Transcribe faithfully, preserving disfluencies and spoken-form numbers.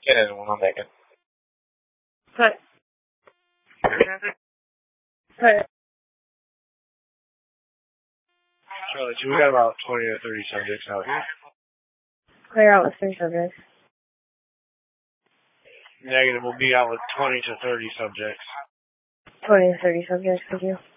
Get anyone, I'll make it. Cut. Cut. Charlie, so we got about twenty to thirty subjects out here. Clear out with three subjects. Negative, we'll be out with twenty to thirty subjects. twenty to thirty subjects, thank you.